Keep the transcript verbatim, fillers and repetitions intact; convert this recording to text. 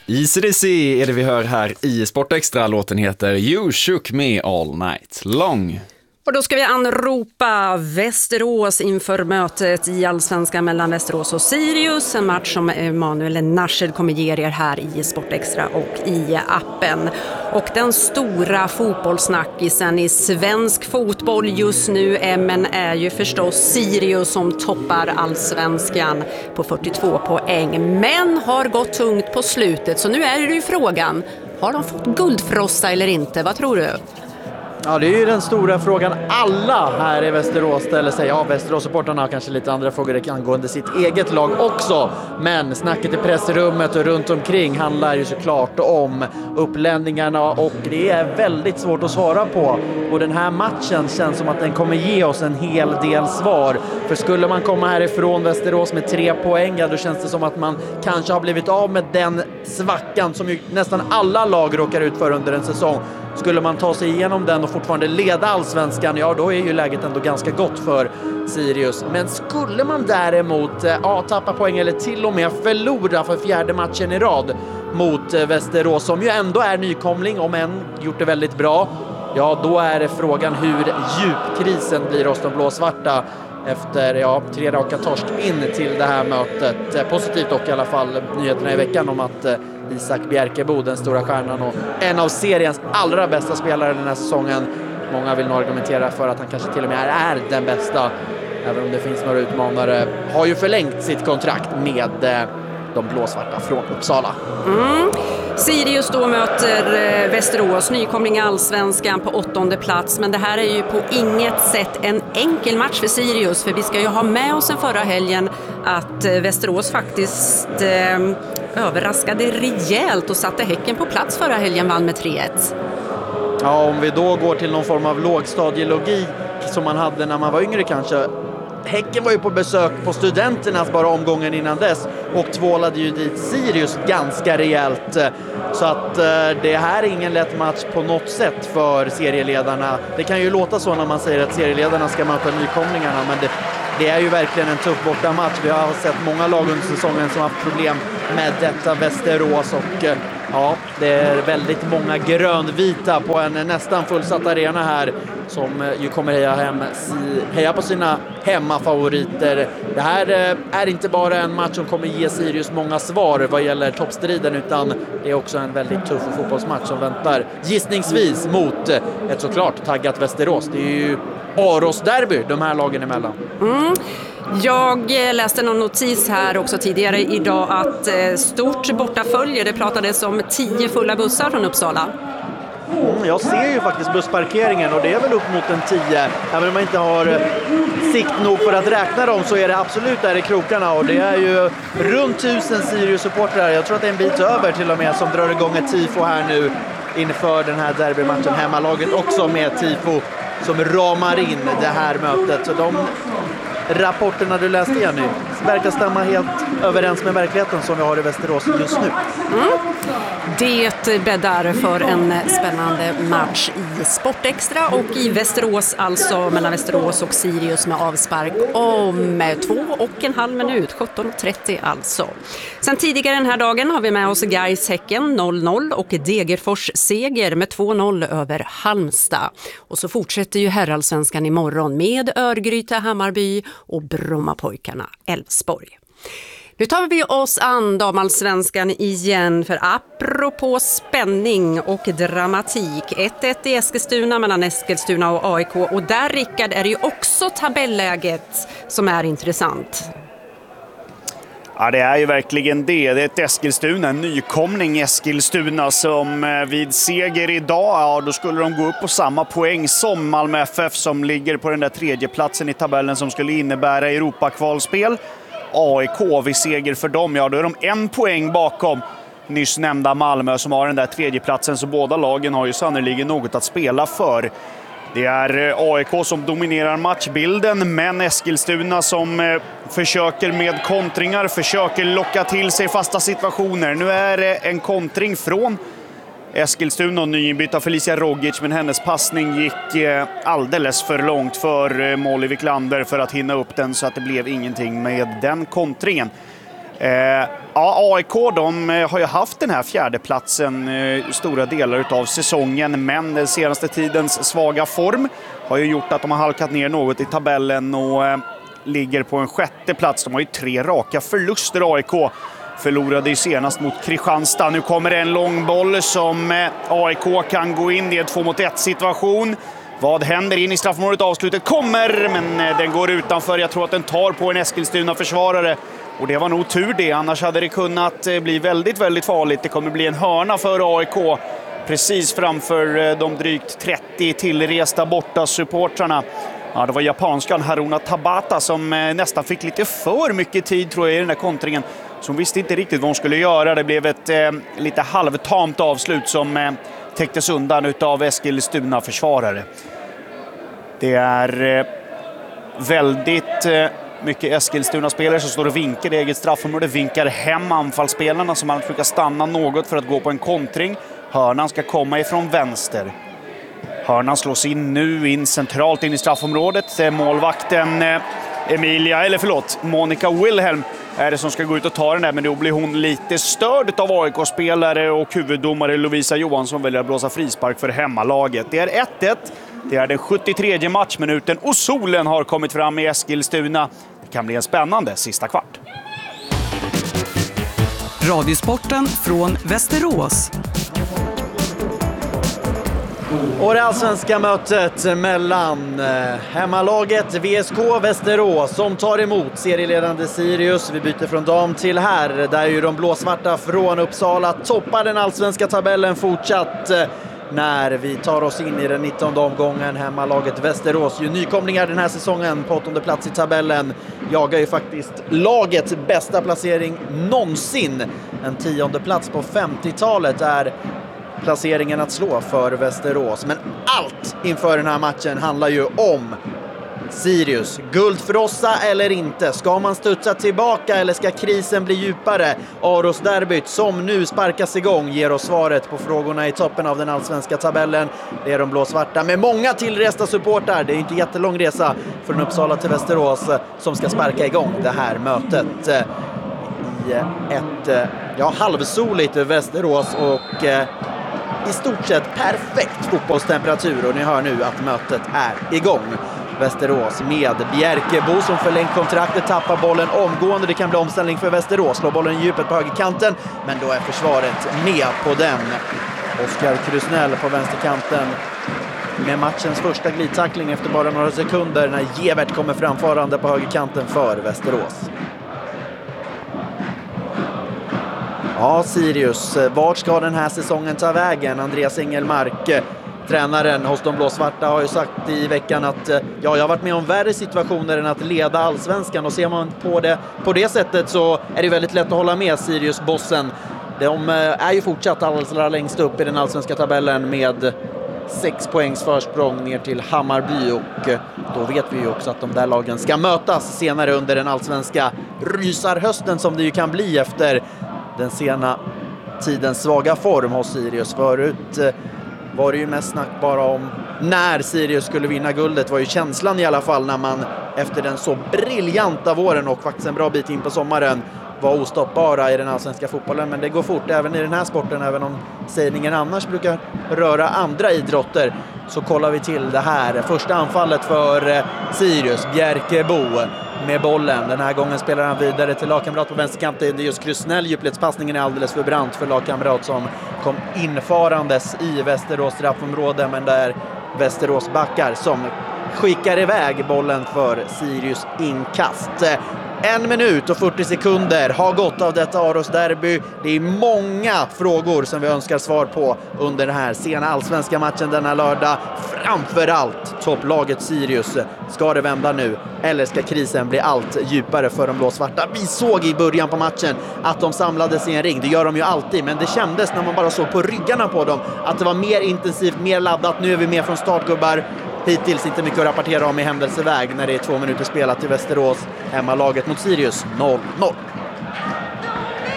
E C D C är det vi hör här i Sportextra. Låten heter You Shook Me All Night Long. Och då ska vi anropa Västerås inför mötet i Allsvenskan mellan Västerås och Sirius. En match som Emanuel Nashed kommer ge er här i Sportextra och i appen. Och den stora fotbollsnackisen i svensk fotboll just nu men är ju förstås Sirius som toppar Allsvenskan på fyrtiotvå poäng. Men har gått tungt på slutet, så nu är det ju frågan. Har de fått guldfrossa eller inte? Vad tror du? Ja, det är ju den stora frågan alla här i Västerås ställer sig. Ja, Västerås-supportarna har kanske lite andra frågor angående sitt eget lag också. Men snacket i pressrummet och runt omkring handlar ju såklart om upplänningarna och det är väldigt svårt att svara på. Och den här matchen känns som att den kommer ge oss en hel del svar. För skulle man komma härifrån Västerås med tre poäng, då känns det som att man kanske har blivit av med den svackan som ju nästan alla lag råkar ut för under en säsong. Skulle man ta sig igenom den och fortfarande leda Allsvenskan, ja då är ju läget ändå ganska gott för Sirius. Men skulle man däremot ja, tappa poäng eller till och med förlora för fjärde matchen i rad mot Västerås, som ju ändå är nykomling om än gjort det väldigt bra, ja då är det frågan hur djup krisen blir hos de blåsvarta efter ja, tre raka torsk in till det här mötet. Positivt dock i alla fall nyheterna i veckan om att Isak Bjerkebo, den stora stjärnan och en av seriens allra bästa spelare den här säsongen. Många vill nog argumentera för att han kanske till och med är den bästa, även om det finns några utmanare. Har ju förlängt sitt kontrakt med de blåsvarta från Uppsala. Mm. Sirius då möter Västerås, nykomling i Allsvenskan på åttonde plats. Men det här är ju på inget sätt en enkel match för Sirius. För vi ska ju ha med oss en förra helgen att Västerås faktiskt eh, överraskade rejält och satte Häcken på plats förra helgen, vann med tre ett. Ja, om vi då går till någon form av lågstadielogik som man hade när man var yngre kanske. Häcken var ju på besök på Studenternas bara omgången innan dess och tvålade ju dit Sirius ganska rejält. Så att eh, det här är ingen lätt match på något sätt för serieledarna. Det kan ju låta så när man säger att serieledarna ska möta nykomlingarna, men det, det är ju verkligen en tuff bortamatch. Vi har sett många lag under säsongen som har haft problem med detta Västerås och eh, ja, det är väldigt många grönvita på en nästan fullsatt arena här som ju kommer heja, hem, heja på sina hemmafavoriter. Det här är inte bara en match som kommer ge Sirius många svar vad gäller toppstriden, utan det är också en väldigt tuff fotbollsmatch som väntar gissningsvis mot ett såklart taggat Västerås. Det är ju Aros derby de här lagen emellan. Mm. Jag läste någon notis här också tidigare idag att stort bortafölje, det pratades om tio fulla bussar från Uppsala. Mm, jag ser ju faktiskt bussparkeringen och det är väl upp mot en tio. Även om man inte har sikt nog för att räkna dem så är det absolut där i krokarna och det är ju runt tusen Sirius-supportrar. Jag tror att det är en bit över till och med som drar igång ett tifo här nu inför den här derbymatchen. Hemmalaget också med tifo som ramar in det här mötet. Så de rapporterna du läste, Jenny, verkar stämma helt överens med verkligheten som vi har i Västerås just nu. Mm. Det bäddar för en spännande match i Sportextra och i Västerås, alltså mellan Västerås och Sirius med avspark om två och en halv minut, sjutton trettio alltså. Sen tidigare den här dagen har vi med oss Gais Häcken noll noll och Degerfors seger med två noll över Halmstad. Och så fortsätter ju herrallsvenskan imorgon med Örgryte, Hammarby och Brommapojkarna Elfsborg. Nu tar vi oss an damallsvenskan igen, för apropå spänning och dramatik. ett ett i Eskilstuna mellan Eskilstuna och A I K, och där, Rickard, är det ju också tabelläget som är intressant. Ja, det är ju verkligen det. Det är ett Eskilstuna, en nykomling Eskilstuna som vid seger idag, ja då skulle de gå upp på samma poäng som Malmö F F som ligger på den där tredje platsen i tabellen som skulle innebära Europakvalspel. A I K vid seger för dem, ja då är de en poäng bakom nyss nämnda Malmö som har den där tredje platsen, så båda lagen har ju sannoliken något att spela för. Det är A I K som dominerar matchbilden, men Eskilstuna som eh, försöker med kontringar, försöker locka till sig fasta situationer. Nu är det en kontring från Eskilstuna och nyinbytta Felicia Rogic, men hennes passning gick eh, alldeles för långt för eh, Molly Wiklander för att hinna upp den, så att det blev ingenting med den kontringen. Eh, Ja, A I K de har ju haft den här fjärdeplatsen eh, stora delar av säsongen, men den senaste tidens svaga form har ju gjort att de har halkat ner något i tabellen och eh, ligger på en sjätte plats. De har ju tre raka förluster. A I K förlorade ju senast mot Kristianstad. Nu kommer en lång boll som eh, A I K kan gå in i en två mot ett situation. Vad händer in i straffområdet? Avslutet kommer, men eh, den går utanför. Jag tror att den tar på en Eskilstuna-försvarare. Och det var nog tur det, annars hade det kunnat bli väldigt, väldigt farligt. Det kommer bli en hörna för A I K precis framför de drygt trettio tillresta borta supportrarna. Ja, det var japanskan Haruna Tabata som nästan fick lite för mycket tid tror jag i den där kontringen. Så hon visste inte riktigt vad hon skulle göra. Det blev ett eh, lite halvtamt avslut som eh, täcktes undan utav Eskilstuna-försvarare. Det är eh, väldigt... Eh, mycket Eskilstuna-spelare som står och vinkar i eget straffområde, vinkar hem anfallsspelarna som man försöker stanna något för att gå på en kontring. Hörnan ska komma ifrån vänster. Hörnan slås in nu, in centralt in i straffområdet. Målvakten Emilia, eller förlåt, Monica Wilhelm är det som ska gå ut och ta den där, men då blir hon lite störd av A I K-spelare och huvuddomare Lovisa Johansson väljer att blåsa frispark för hemmalaget. Det är ett ett. Det är den sjuttiotredje matchminuten och solen har kommit fram i Eskilstuna. Det kan bli en spännande sista kvart. Radiosporten från Västerås. Och det allsvenska mötet mellan hemmalaget V S K Västerås som tar emot serieledande Sirius. Vi byter från dam till här, där ju de blåsvarta från Uppsala toppar den allsvenska tabellen fortsatt. När vi tar oss in i den nittonde omgången, hemmalaget Västerås, ju nykomlingar den här säsongen på åttonde plats i tabellen, jagar ju faktiskt lagets bästa placering någonsin. En tionde plats på femtiotalet är placeringen att slå för Västerås. Men allt inför den här matchen handlar ju om Sirius. Guldfrossa eller inte? Ska man studsa tillbaka eller ska krisen bli djupare? Aros-derbyt som nu sparkas igång ger oss svaret på frågorna i toppen av den allsvenska tabellen. Det är de blåsvarta med många tillresta supportar. Det är inte jättelång resa från Uppsala till Västerås som ska sparka igång det här mötet i ett ja, halvsoligt Västerås och i stort sett perfekt fotbollstemperatur, och ni hör nu att mötet är igång. Västerås med Bjerkebo som förlängt kontraktet, tappar bollen omgående. Det kan bli omställning för Västerås. Slår bollen i djupet på högerkanten, men då är försvaret med på den. Oskar Krusnell på vänsterkanten med matchens första glidtackling efter bara några sekunder när Gevert kommer framfarande på högerkanten för Västerås. Ja, Sirius, vart ska den här säsongen ta vägen? Andreas Engelmark, tränaren hos de blåsvarta, har ju sagt i veckan att ja, jag har varit med om värre situationer än att leda allsvenskan, och ser man på det på det sättet så är det väldigt lätt att hålla med Sirius-bossen. De är ju fortsatt alldeles längst upp i den allsvenska tabellen med sex poängs försprång ner till Hammarby, och då vet vi ju också att de där lagen ska mötas senare under den allsvenska rysarhösten som det ju kan bli efter den sena tidens svaga form hos Sirius. Förut var det ju mest snack bara om när Sirius skulle vinna guldet, var ju känslan i alla fall när man efter den så briljanta våren och faktiskt en bra bit in på sommaren var ostoppbara i den allsvenska fotbollen. Men det går fort även i den här sporten, även om sägningen annars brukar röra andra idrotter. Så kollar vi till det här första anfallet för Sirius. Bjerkebo med bollen. Den här gången spelar han vidare till lagkamrat på vänsterkanten. Det är just Krusnell. Djupledspassningen är alldeles för brant för lagkamrat som kom infarandes i Västerås straffområde, men där Västerås backar som skickar iväg bollen för Sirius inkast. En minut och fyrtio sekunder har gått av detta Aros-derby. Det är många frågor som vi önskar svar på under den här sena allsvenska matchen denna lördag. Framförallt topplaget Sirius. Ska det vända nu eller ska krisen bli allt djupare för de blåsvarta? Vi såg i början på matchen att de samlades i en ring. Det gör de ju alltid, men det kändes när man bara såg på ryggarna på dem att det var mer intensivt, mer laddat. Nu är vi med från startgubbar. Hittills inte mycket att rapportera om i händelseväg när det är två minuter spelat i Västerås. Hemmalaget mot Sirius noll noll.